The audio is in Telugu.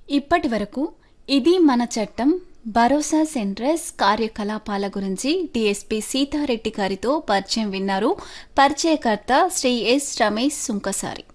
ఇప్పటి వరకు ఇది మన చట్టం భరోసా సెంట్రస్ కార్యకలాపాల గురించి డిఎస్పీ సీతారెడ్డి గారితో పరిచయం విన్నారు. పరిచయకర్త శ్రీ ఎస్ రమేష్ సుంకసారి.